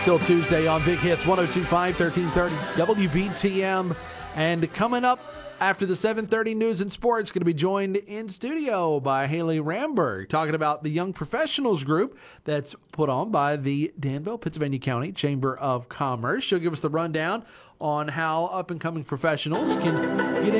till Tuesday on Big Hits 102.5, 1330 WBTM. And coming up after the 7:30 news and sports, going to be joined in studio by Haley Ramberg, talking about the Young Professionals group that's put on by the Danville, Pennsylvania County Chamber of Commerce. She'll give us the rundown on how up-and-coming professionals can get